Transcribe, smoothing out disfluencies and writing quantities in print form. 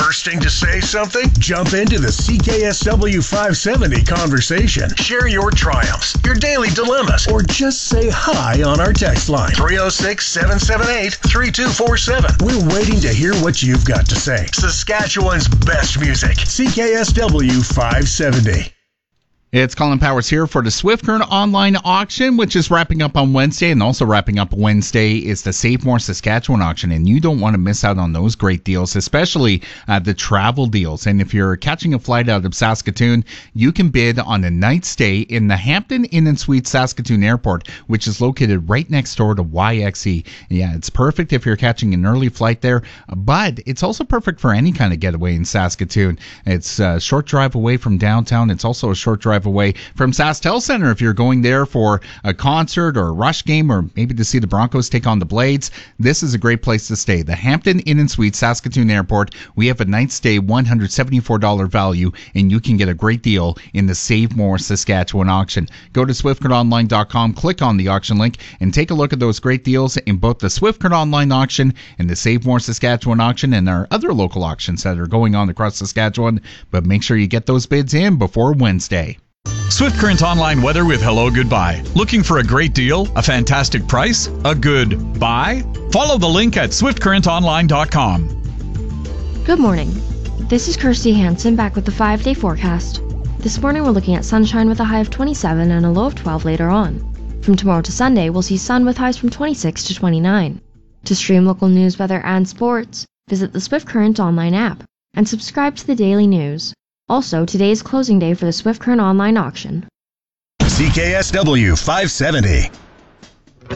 Bursting to say something? Jump into the CKSW 570 conversation. Share your triumphs, your daily dilemmas, or just say hi on our text line. 306-778-3247. We're waiting to hear what you've got to say. Saskatchewan's best music. CKSW 570. It's Colin Powers here for the Swift Current online auction, which is wrapping up on Wednesday, and also wrapping up Wednesday is the Save More Saskatchewan auction, and you don't want to miss out on those great deals, especially the travel deals. And if you're catching a flight out of Saskatoon, you can bid on a night stay in the Hampton Inn and Suites Saskatoon Airport, which is located right next door to YXE. Yeah, it's perfect if you're catching an early flight there, but it's also perfect for any kind of getaway in Saskatoon. It's a short drive away from downtown. It's also a short drive away from SaskTel Center if you're going there for a concert or a Rush game, or maybe to see the Broncos take on the Blades. This is a great place to stay. The Hampton Inn and Suites, Saskatoon Airport. We have a night stay, $174 value, and you can get a great deal in the Save More Saskatchewan auction. Go to SwiftCurrentOnline.com, click on the auction link, and take a look at those great deals in both the Swift Current Online auction and the Save More Saskatchewan auction, and our other local auctions that are going on across Saskatchewan. But make sure you get those bids in before Wednesday. Swift Current Online weather with Hello Goodbye. Looking for a great deal, a fantastic price, a good buy? Follow the link at swiftcurrentonline.com. Good morning. This is Kirsty Hansen back with the 5-day forecast. This morning we're looking at sunshine with a high of 27 and a low of 12 later on. From tomorrow to Sunday, we'll see sun with highs from 26 to 29. To stream local news, weather, and sports, visit the Swift Current Online app and subscribe to the daily news. Also, today is closing day for the Swift Current Online auction. CKSW 570.